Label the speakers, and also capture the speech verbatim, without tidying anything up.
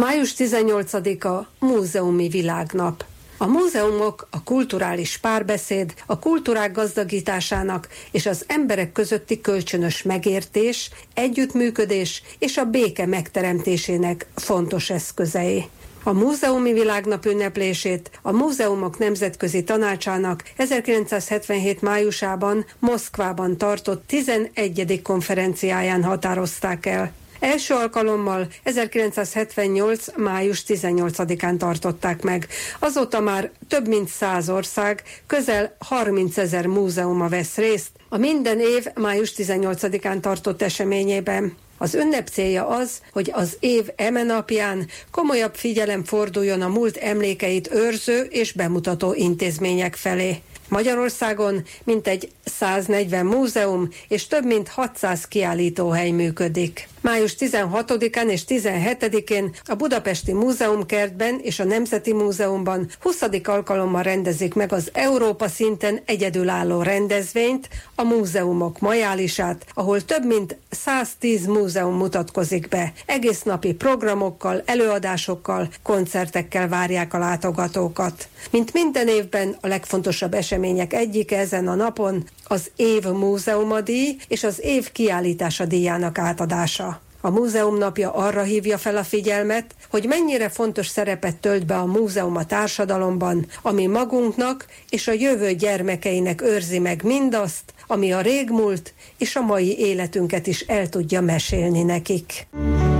Speaker 1: május tizennyolcadika Múzeumi Világnap. A múzeumok a kulturális párbeszéd, a kultúrák gazdagításának és az emberek közötti kölcsönös megértés, együttműködés és a béke megteremtésének fontos eszközei. A Múzeumi Világnap ünneplését a Múzeumok Nemzetközi Tanácsának ezerkilencszázhetvenhét májusában Moszkvában tartott tizenegyedik konferenciáján határozták el. Első alkalommal ezerkilencszázhetvennyolc május tizennyolcadikán tartották meg. Azóta már több mint száz ország, közel harmincezer múzeuma vesz részt a minden év május tizennyolcadikán tartott eseményében. Az ünnep célja az, hogy az év eme napján komolyabb figyelem forduljon a múlt emlékeit őrző és bemutató intézmények felé. Magyarországon mintegy száznegyven múzeum és több mint hatszáz kiállítóhely működik. május tizenhatodikán és tizenhetedikén a Budapesti Múzeumkertben és a Nemzeti Múzeumban huszadik alkalommal rendezik meg az Európa szinten egyedülálló rendezvényt, a Múzeumok Majálisát, ahol több mint száztíz múzeum mutatkozik be. Egész napi programokkal, előadásokkal, koncertekkel várják a látogatókat. Mint minden évben a legfontosabb események egyike ezen a napon az év múzeuma díj és az év kiállítása díjának átadása. A Múzeum napja arra hívja fel a figyelmet, hogy mennyire fontos szerepet tölt be a múzeum a társadalomban, ami magunknak és a jövő gyermekeinek őrzi meg mindazt, ami a régmúlt és a mai életünket is el tudja mesélni nekik.